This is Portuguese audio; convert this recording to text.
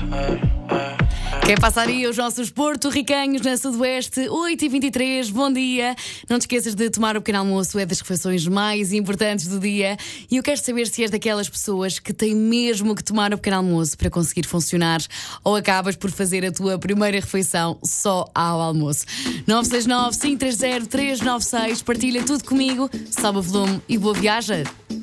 Quem passaria os nossos porto-ricanhos na Sudoeste, 8h23, bom dia. Não te esqueças de tomar o pequeno almoço, é das refeições mais importantes do dia. E eu quero saber se és daquelas pessoas que têm mesmo que tomar o pequeno almoço para conseguir funcionar, ou acabas por fazer a tua primeira refeição só ao almoço. 969-530-396, partilha tudo comigo, sobe o volume e boa viagem.